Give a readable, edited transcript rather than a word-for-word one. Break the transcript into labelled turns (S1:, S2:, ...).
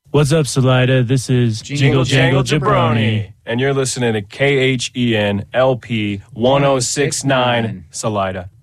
S1: What's up, Salida? This is
S2: Jingle Jangle Jabroni. And you're listening to KHEN LP 1069 Salida.